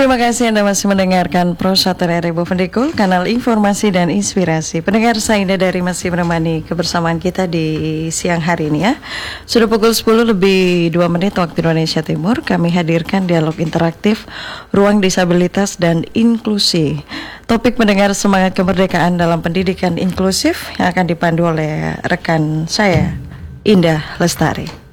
Terima kasih Anda masih mendengarkan Pro 1 RRI Bovendigul, kanal informasi dan inspirasi. Pendengar, saya Indah dari masih menemani kebersamaan kita di siang hari ini ya. Sudah pukul 10 lebih 2 menit waktu Indonesia Timur. Kami hadirkan dialog interaktif Ruang Disabilitas dan Inklusi. Topik mendengar semangat kemerdekaan dalam pendidikan inklusif yang akan dipandu oleh rekan saya, Indah Lestari.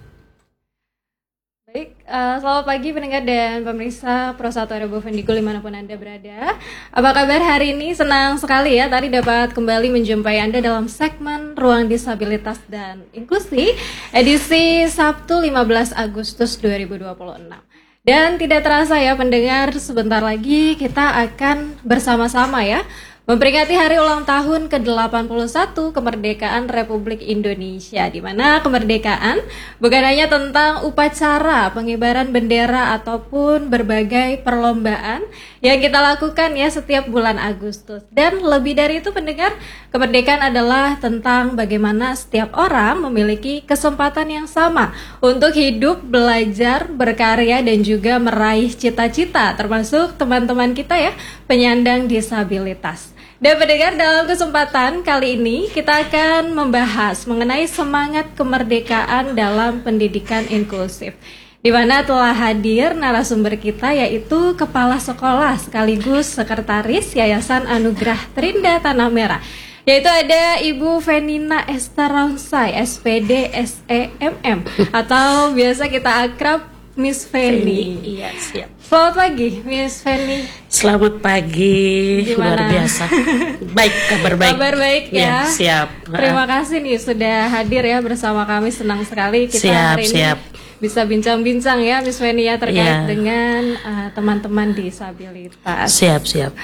Selamat pagi pendengar dan pemirsa Pro 1 RRI Bovendigul dimanapun Anda berada. Apa kabar hari ini? Senang sekali ya tadi dapat kembali menjumpai Anda dalam segmen Ruang Disabilitas dan Inklusi edisi Sabtu 15 Agustus 2026. Dan tidak terasa ya pendengar, sebentar lagi kita akan bersama-sama ya memperingati hari ulang tahun ke-81 kemerdekaan Republik Indonesia, di mana kemerdekaan bukan hanya tentang upacara pengibaran bendera ataupun berbagai perlombaan yang kita lakukan ya setiap bulan Agustus. Dan lebih dari itu pendengar, kemerdekaan adalah tentang bagaimana setiap orang memiliki kesempatan yang sama untuk hidup, belajar, berkarya dan juga meraih cita-cita, termasuk teman-teman kita ya penyandang disabilitas. Dan pendengar, dalam kesempatan kali ini kita akan membahas mengenai semangat kemerdekaan dalam pendidikan inklusif, di mana telah hadir narasumber kita yaitu Kepala Sekolah sekaligus Sekretaris Yayasan Anugerah Trinda Tanah Merah, yaitu ada Ibu Fenina Estaronsai, SPD SEMM atau biasa kita akrab Miss Feni. Iya, siap. Selamat pagi, Miss Feni. Selamat pagi. Gimana? Luar biasa. Baik, kabar baik. Kabar baik ya. Siap. Terima kasih nih sudah hadir ya bersama kami. Senang sekali kita hari ini bisa bincang-bincang ya, Miss Feni ya, terkait dengan teman-teman disabilitas. Siap.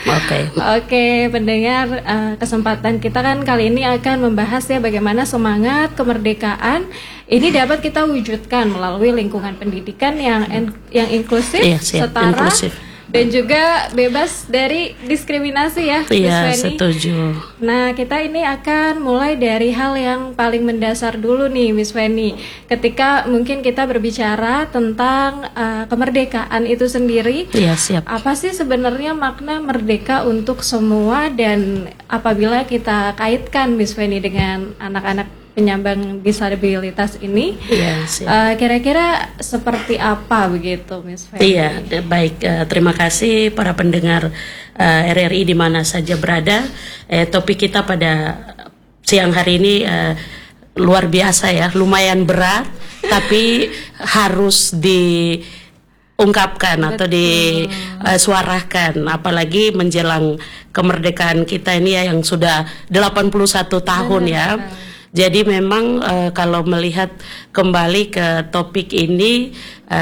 Oke, pendengar, kesempatan kita kan kali ini akan membahas ya bagaimana semangat kemerdekaan ini dapat kita wujudkan melalui lingkungan pendidikan yang inklusif, setara, inklusif, dan juga bebas dari diskriminasi ya, Iya, Miss Feni. Setuju. Nah, kita ini akan mulai dari hal yang paling mendasar dulu nih, Miss Feni. Ketika mungkin kita berbicara tentang kemerdekaan itu sendiri, Iya, siap. apa sih sebenarnya makna merdeka untuk semua, dan apabila kita kaitkan Miss Feni dengan anak-anak penyandang disabilitas ini, kira-kira seperti apa begitu, Miss Feni? Iya, baik. Terima kasih para pendengar RRI di mana saja berada. Topik kita pada siang hari ini luar biasa ya, lumayan berat, tapi harus diungkapkan atau disuarakan, apalagi menjelang kemerdekaan kita ini ya yang sudah 81 tahun ya. Jadi memang kalau melihat kembali ke topik ini,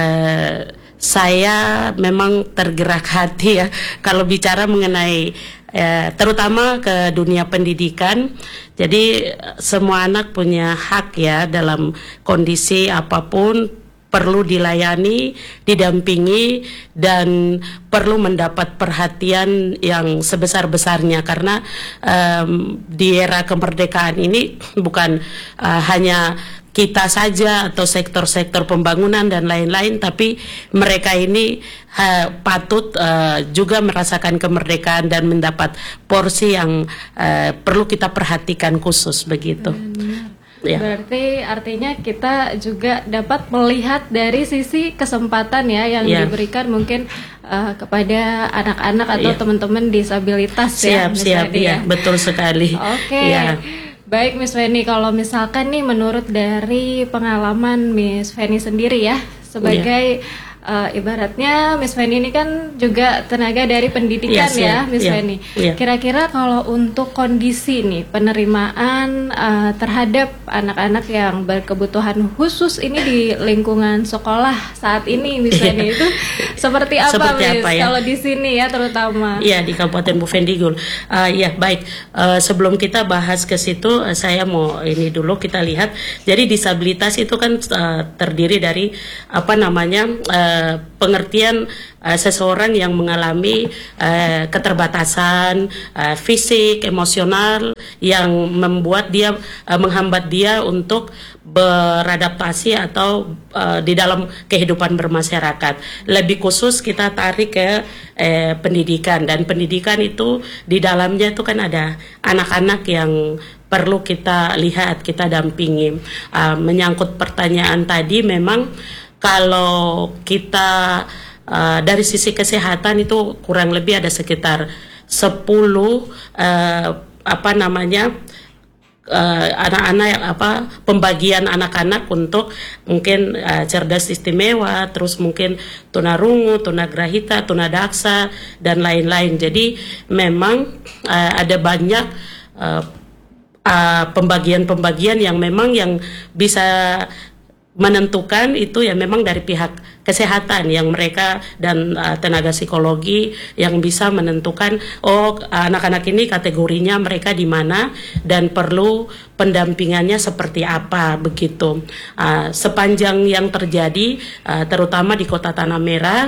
saya memang tergerak hati ya kalau bicara mengenai terutama ke dunia pendidikan. Jadi semua anak punya hak ya dalam kondisi apapun, perlu dilayani, didampingi, dan perlu mendapat perhatian yang sebesar-besarnya, karena di era kemerdekaan ini bukan hanya kita saja atau sektor-sektor pembangunan dan lain-lain, tapi mereka ini patut juga merasakan kemerdekaan dan mendapat porsi yang perlu kita perhatikan khusus begitu. Ya. Berarti artinya kita juga dapat melihat dari sisi kesempatan ya yang diberikan mungkin kepada anak-anak atau teman-teman disabilitas. Siap, ya, betul sekali. Oke. Baik, Miss Feni, kalau misalkan nih menurut dari pengalaman Miss Feni sendiri ya sebagai ibaratnya Miss Feni ini kan juga tenaga dari pendidikan Miss Feni. Kira-kira kalau untuk kondisi nih penerimaan terhadap anak-anak yang berkebutuhan khusus ini di lingkungan sekolah saat ini, Miss Feni itu seperti apa, Miss? Kalau di sini ya terutama. Iya, di Kabupaten Bovendigul. Baik. Sebelum kita bahas ke situ, saya mau ini dulu kita lihat. Jadi disabilitas itu kan terdiri dari apa namanya? pengertian seseorang yang mengalami keterbatasan fisik, emosional yang membuat dia menghambat dia untuk beradaptasi atau di dalam kehidupan bermasyarakat. Lebih khusus kita tarik ke pendidikan, dan pendidikan itu di dalamnya itu kan ada anak-anak yang perlu kita lihat, kita dampingi. Menyangkut pertanyaan tadi, memang kalau kita dari sisi kesehatan itu kurang lebih ada sekitar 10 anak-anak pembagian anak-anak untuk mungkin cerdas istimewa, terus mungkin tunarungu, tunagrahita, tunadaksa dan lain-lain. Jadi memang ada banyak pembagian-pembagian yang memang yang bisa menentukan itu ya memang dari pihak kesehatan yang mereka dan tenaga psikologi yang bisa menentukan anak-anak ini kategorinya mereka di mana dan perlu pendampingannya seperti apa begitu. Sepanjang yang terjadi terutama di Kota Tanah Merah,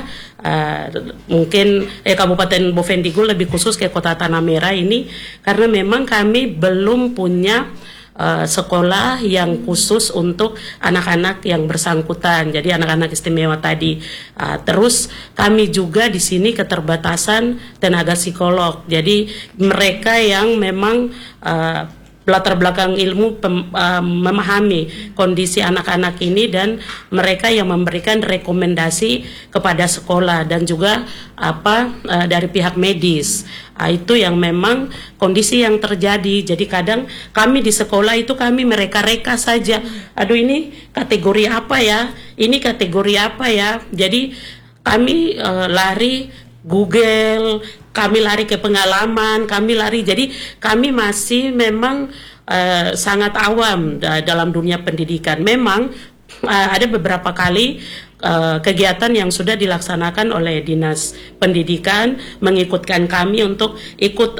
mungkin Kabupaten Bovendigul lebih khusus ke Kota Tanah Merah ini, karena memang kami belum punya sekolah yang khusus untuk anak-anak yang bersangkutan, jadi anak-anak istimewa tadi. Terus kami juga di sini keterbatasan tenaga psikolog, jadi mereka yang memang latar belakang ilmu memahami kondisi anak-anak ini, dan mereka yang memberikan rekomendasi kepada sekolah dan juga dari pihak medis. Itu yang memang kondisi yang terjadi. Jadi kadang kami di sekolah itu kami mereka-reka saja. Aduh, ini kategori apa ya? Ini kategori apa ya? Jadi kami lari Google, kami lari ke pengalaman, kami lari. Jadi kami masih memang sangat awam dalam dunia pendidikan. Memang ada beberapa kali kegiatan yang sudah dilaksanakan oleh Dinas Pendidikan mengikutkan kami untuk ikut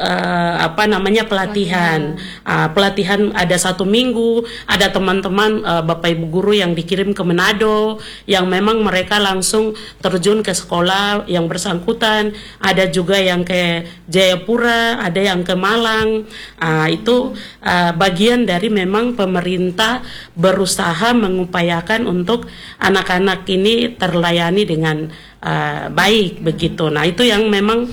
pelatihan. Pelatihan ada 1 minggu, ada teman-teman Bapak Ibu guru yang dikirim ke Manado, yang memang mereka langsung terjun ke sekolah yang bersangkutan, ada juga yang ke Jayapura, ada yang ke Malang. Itu bagian dari memang pemerintah berusaha mengupayakan untuk anak-anak ini terlayani dengan baik begitu. Nah, itu yang memang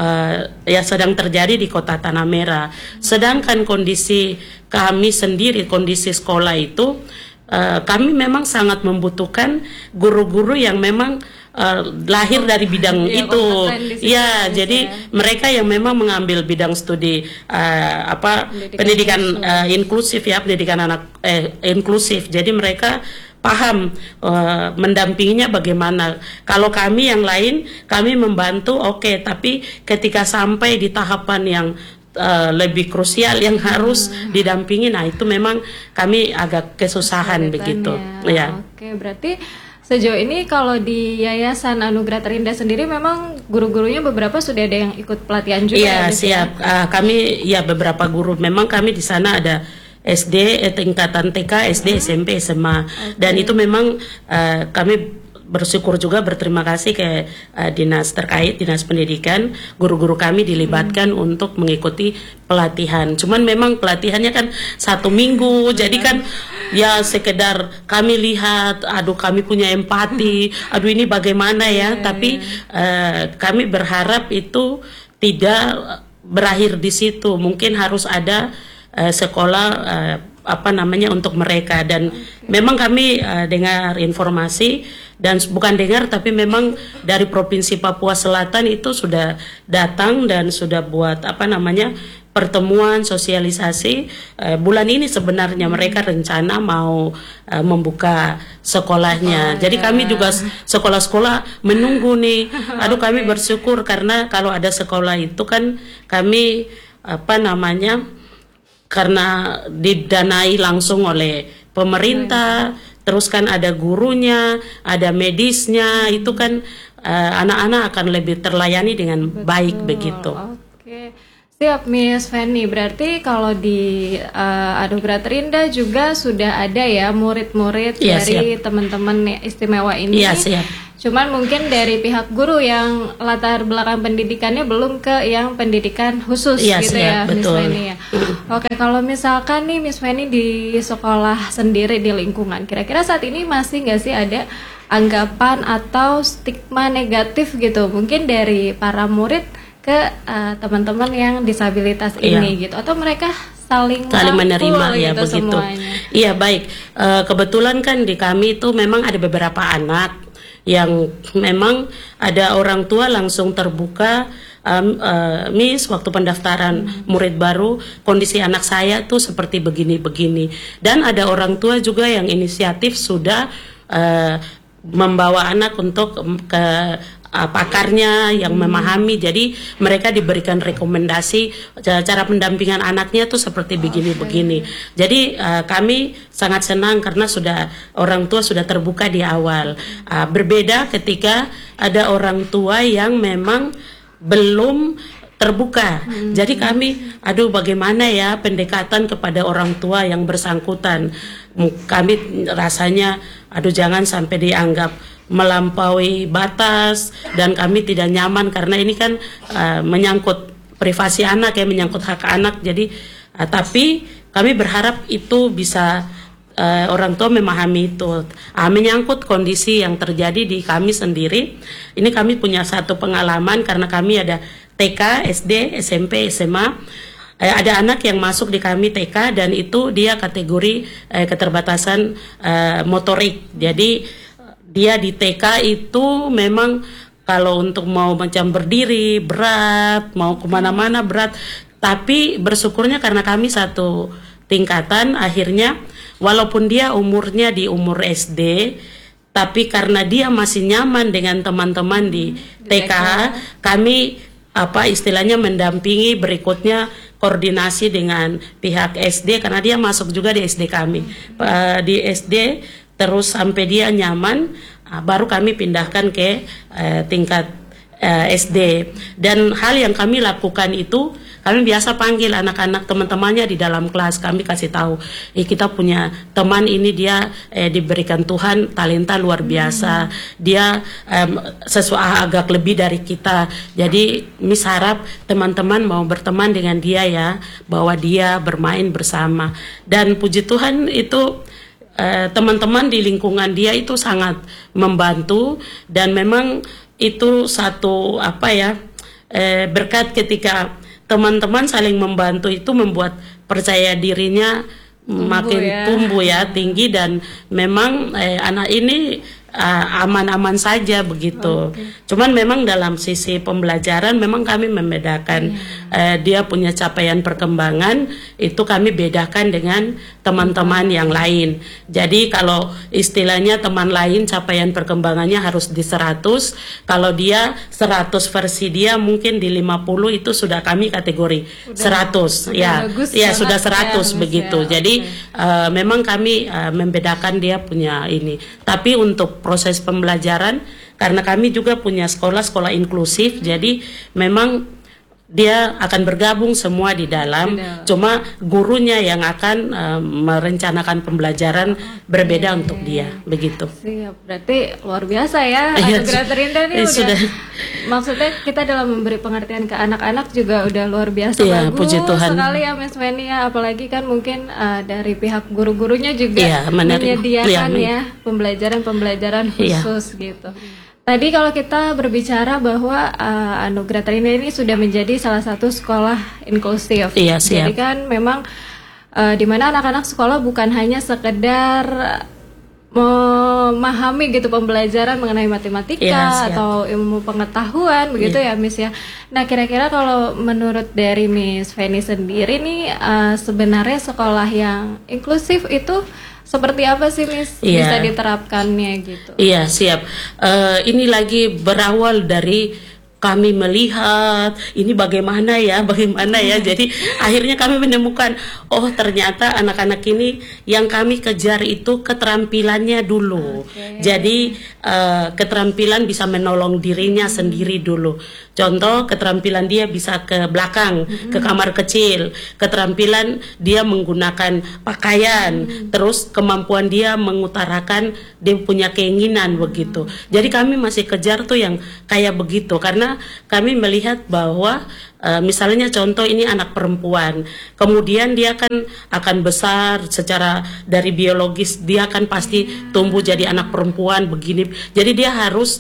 ya sedang terjadi di Kota Tanah Merah. Sedangkan kondisi kami sendiri, kondisi sekolah itu kami memang sangat membutuhkan guru-guru yang memang lahir dari bidang itu. Ya, jadi mereka yang memang mengambil bidang studi pendidikan inklusif ya, pendidikan anak inklusif. Jadi mereka paham mendampinginya bagaimana. Kalau kami yang lain, kami membantu oke, tapi ketika sampai di tahapan yang lebih krusial yang harus didampingi, nah itu memang kami agak kesusahan begitu. Ya. Oke, berarti sejauh ini kalau di Yayasan Anugerah Terindah sendiri memang guru-gurunya beberapa sudah ada yang ikut pelatihan juga. Iya, siap. Kami ya beberapa guru, memang kami di sana ada SD, tingkatan TK, SD, SMP, SMA. Dan itu memang kami bersyukur juga, berterima kasih ke dinas terkait, dinas pendidikan, guru-guru kami dilibatkan untuk mengikuti pelatihan. Cuman memang pelatihannya kan 1 minggu, jadi kan ya sekedar kami lihat, aduh kami punya empati, aduh ini bagaimana ya, tapi kami berharap itu tidak berakhir di situ. Mungkin harus ada sekolah untuk mereka. Dan memang kami dengar informasi, dan bukan dengar tapi memang dari Provinsi Papua Selatan itu sudah datang dan sudah buat pertemuan sosialisasi. Bulan ini sebenarnya mereka rencana mau membuka sekolahnya. Jadi kami juga sekolah-sekolah menunggu nih. Aduh, kami bersyukur karena kalau ada sekolah itu kan kami karena didanai langsung oleh pemerintah, terus kan ada gurunya, ada medisnya, itu kan anak-anak akan lebih terlayani dengan baik begitu. Oke, siap Miss Fanny. Berarti kalau di Anugerah Terindah juga sudah ada ya murid-murid dari teman-teman istimewa ini. Iya, siap. Cuman mungkin dari pihak guru yang latar belakang pendidikannya belum ke yang pendidikan khusus Iya, gitu siap, ya, Miss betul. Feni ya. Oke, kalau misalkan nih Miss Feni di sekolah sendiri di lingkungan, kira-kira saat ini masih nggak sih ada anggapan atau stigma negatif gitu, mungkin dari para murid ke teman-teman yang disabilitas ini gitu, atau mereka saling menerima merangkul ya gitu begitu. semuanya? Iya baik. Kebetulan kan di kami itu memang ada beberapa anak yang memang ada orang tua langsung terbuka, Miss, waktu pendaftaran murid baru kondisi anak saya tuh seperti begini-begini, dan ada orang tua juga yang inisiatif sudah membawa anak untuk ke pakarnya yang memahami, jadi mereka diberikan rekomendasi cara pendampingan anaknya tuh seperti begini-begini. Jadi kami sangat senang karena sudah orang tua sudah terbuka di awal. Berbeda ketika ada orang tua yang memang belum terbuka. Jadi kami, bagaimana ya pendekatan kepada orang tua yang bersangkutan. Kami rasanya, jangan sampai dianggap melampaui batas, dan kami tidak nyaman karena ini kan menyangkut privasi anak ya, menyangkut hak anak. Jadi tapi kami berharap itu bisa orang tua memahami itu. Menyangkut kondisi yang terjadi di kami sendiri, ini kami punya satu pengalaman karena kami ada TK, SD, SMP, SMA. Ada anak yang masuk di kami TK dan itu dia kategori keterbatasan motorik. Jadi dia di TK itu memang kalau untuk mau macam berdiri berat, mau kemana-mana berat. Tapi bersyukurnya karena kami satu tingkatan, akhirnya walaupun dia umurnya di umur SD, tapi karena dia masih nyaman dengan teman-teman di TK, kami istilahnya mendampingi berikutnya koordinasi dengan pihak SD karena dia masuk juga di SD kami. Di SD terus sampai dia nyaman, baru kami pindahkan ke tingkat SD. Dan hal yang kami lakukan itu, kami biasa panggil anak-anak teman-temannya di dalam kelas. Kami kasih tahu, kita punya teman ini, dia diberikan Tuhan talenta luar biasa. Dia agak lebih dari kita. Jadi Miss harap teman-teman mau berteman dengan dia ya, bahwa dia bermain bersama. Dan puji Tuhan itu teman-teman di lingkungan dia itu sangat membantu, dan memang itu satu berkat ketika teman-teman saling membantu itu membuat percaya dirinya makin tumbuh ya, tinggi, dan memang anak ini aman-aman saja begitu. Cuman memang dalam sisi pembelajaran memang kami membedakan, dia punya capaian perkembangan itu kami bedakan dengan teman-teman yang lain. Jadi kalau istilahnya teman lain capaian perkembangannya harus di 100, kalau dia 100 versi dia mungkin di 50, itu sudah kami kategori 100 ya. Ya sudah 100 begitu. Jadi memang kami membedakan dia punya ini. Tapi untuk proses pembelajaran, karena kami juga punya sekolah inklusif, jadi memang dia akan bergabung semua di dalam, cuma gurunya yang akan merencanakan pembelajaran berbeda untuk dia, begitu. Siap, berarti luar biasa ya, Anugerah Terindah ini sudah. Maksudnya kita dalam memberi pengertian ke anak-anak juga udah luar biasa, bagus puji Tuhan sekali ya Miss Feni ya, apalagi kan mungkin dari pihak guru-gurunya juga menyediakan pembelajaran khusus gitu. Tadi kalau kita berbicara bahwa Anugerah Terindah ini sudah menjadi salah satu sekolah inklusif. Iya, siap. Jadi kan memang di mana anak-anak sekolah bukan hanya sekedar memahami gitu pembelajaran mengenai matematika atau ilmu pengetahuan begitu ya Miss ya. Nah kira-kira kalau menurut dari Miss Feni sendiri nih sebenarnya sekolah yang inklusif itu seperti apa sih Miss bisa diterapkannya gitu? Iya siap. Ini lagi berawal dari kami melihat ini bagaimana ya. Jadi akhirnya kami menemukan, oh ternyata anak-anak ini yang kami kejar itu keterampilannya dulu. Jadi keterampilan bisa menolong dirinya sendiri dulu. Contoh, keterampilan dia bisa ke belakang, ke kamar kecil. Keterampilan dia menggunakan pakaian. Terus kemampuan dia mengutarakan dia punya keinginan begitu. Jadi kami masih kejar tuh yang kayak begitu, karena kami melihat bahwa misalnya contoh ini anak perempuan, kemudian dia akan besar secara dari biologis, dia akan pasti tumbuh jadi anak perempuan begini. Jadi dia harus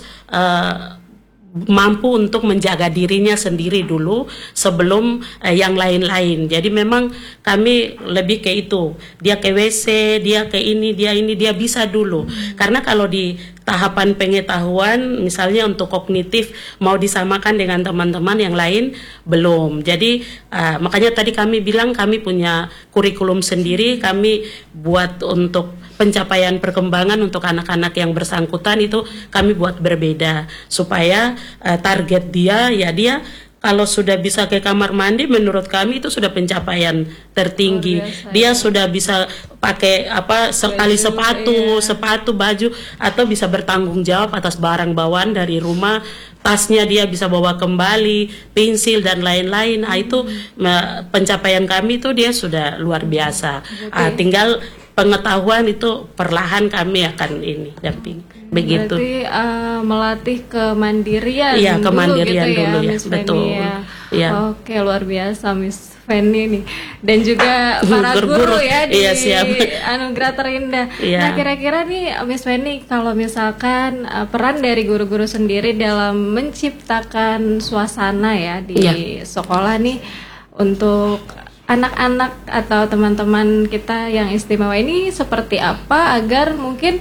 mampu untuk menjaga dirinya sendiri dulu sebelum yang lain-lain. Jadi memang kami lebih ke itu. Dia ke WC, dia ke ini, dia bisa dulu. Karena kalau di tahapan pengetahuan, misalnya untuk kognitif mau disamakan dengan teman-teman yang lain, belum. Jadi makanya tadi kami bilang kami punya kurikulum sendiri, kami buat untuk pencapaian perkembangan untuk anak-anak yang bersangkutan itu kami buat berbeda, supaya target dia kalau sudah bisa ke kamar mandi, menurut kami itu sudah pencapaian tertinggi. Dia sudah bisa pakai sekali sepatu, baju, atau bisa bertanggung jawab atas barang bawaan dari rumah. Tasnya dia bisa bawa kembali, pensil dan lain-lain. Itu pencapaian kami itu dia sudah luar biasa. Tinggal pengetahuan itu perlahan kami akan damping. Begitu. Berarti melatih kemandirian. Iya, kemandirian gitu dulu ya, Miss betul. Fanny, ya. Ya. Oke, luar biasa Miss Fanny nih. Dan juga para guru ya di Anugerah Terindah. Iya. Nah, kira-kira nih Miss Fanny, kalau misalkan peran dari guru-guru sendiri dalam menciptakan suasana ya di sekolah nih untuk anak-anak atau teman-teman kita yang istimewa ini seperti apa agar mungkin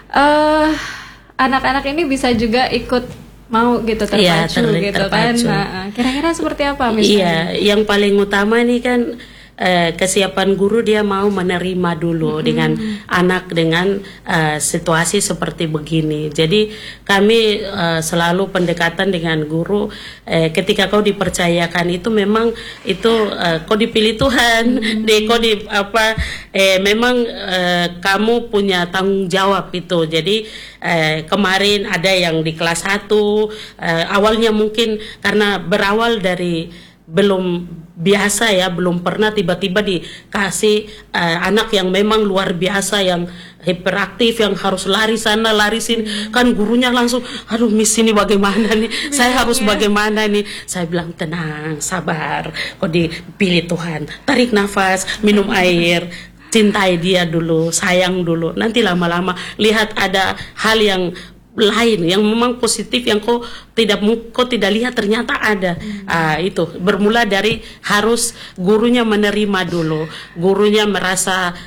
anak-anak ini bisa juga ikut mau gitu terpacu gitu kan. Nah, kira-kira seperti apa misalnya? Iya, yang paling utama nih kan kesiapan guru, dia mau menerima dulu dengan anak dengan situasi seperti begini. Jadi kami selalu pendekatan dengan guru, ketika kau dipercayakan itu memang itu kau dipilih Tuhan, memang kamu punya tanggung jawab itu. Jadi kemarin ada yang di kelas 1 awalnya mungkin karena berawal dari belum biasa ya, belum pernah, tiba-tiba dikasih anak yang memang luar biasa, yang hiperaktif, yang harus lari sana lari sini, kan gurunya langsung, aduh Miss ini bagaimana nih, saya harus bagaimana nih. Saya bilang tenang, sabar, kok dipilih Tuhan, tarik nafas, minum air, cintai dia dulu, sayang dulu, nanti lama-lama lihat ada hal yang lain yang memang positif yang kau tidak lihat ternyata ada. Itu bermula dari harus gurunya menerima dulu, gurunya merasa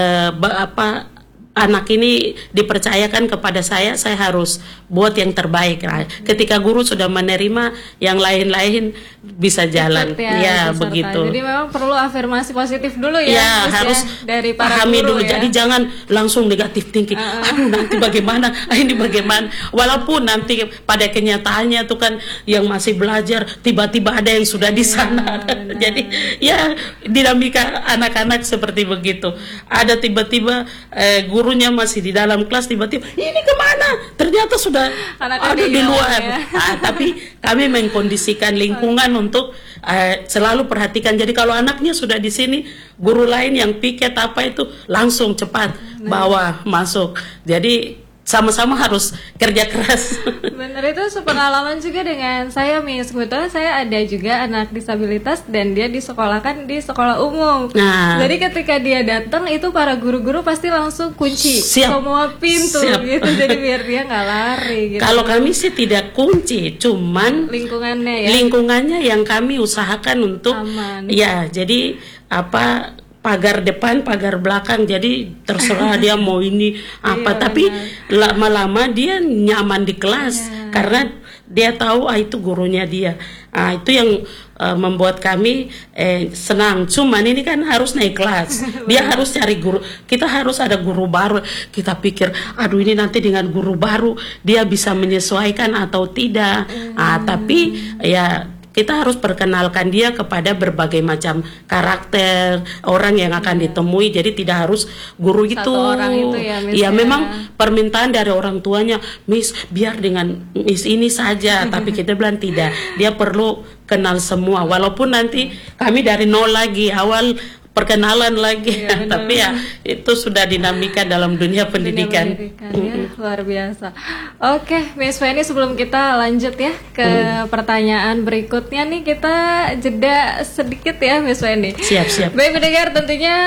anak ini dipercayakan kepada saya harus buat yang terbaik. Ketika guru sudah menerima, yang lain-lain bisa jalan. Ya begitu. Jadi memang perlu afirmasi positif dulu ya, harus dari para pahami guru dulu. ya. Jadi jangan langsung negatif thinking. Aduh nanti bagaimana? Ini bagaimana? Walaupun nanti pada kenyataannya tuh kan yang masih belajar tiba-tiba ada yang sudah di sana. Jadi ya dinamika anak-anak seperti begitu. Ada tiba-tiba gurunya masih di dalam kelas, tiba-tiba ini kemana? Ternyata sudah ada di luar. Ya. Tapi kami mengkondisikan lingkungan untuk selalu perhatikan. Jadi kalau anaknya sudah di sini, guru lain yang piket itu langsung cepat bawa masuk. Jadi sama-sama harus kerja keras. Bener, itu sepengalaman juga dengan saya, Miss. Kebetulan saya ada juga anak disabilitas dan dia disekolahkan di sekolah umum. Jadi ketika dia datang itu para guru-guru pasti langsung kunci semua pintu gitu. Jadi biar dia nggak lari gitu. Kalau kami sih tidak kunci, cuman lingkungannya yang kami usahakan untuk aman. Ya, jadi pagar depan, pagar belakang, jadi terserah dia mau ini apa, tapi lama-lama dia nyaman di kelas karena dia tahu itu gurunya dia. Itu yang membuat kami senang. Cuman ini kan harus naik kelas. Dia harus cari guru. Kita harus ada guru baru. Kita pikir, aduh ini nanti dengan guru baru dia bisa menyesuaikan atau tidak. Tapi ya kita harus perkenalkan dia kepada berbagai macam karakter orang yang akan ditemui. Jadi tidak harus guru itu. Orang itu ya, Miss, ya memang permintaan dari orang tuanya, Miss biar dengan Miss ini saja. Tapi kita bilang tidak, dia perlu kenal semua. Walaupun nanti kami dari nol lagi, awal perkenalan lagi. Iya, tapi ya itu sudah dinamika dalam dunia pendidikan. Ya, luar biasa. Oke, Miss Feni, sebelum kita lanjut ya ke pertanyaan berikutnya nih, kita jeda sedikit ya, Miss Feni. Siap. Baik pendengar, tentunya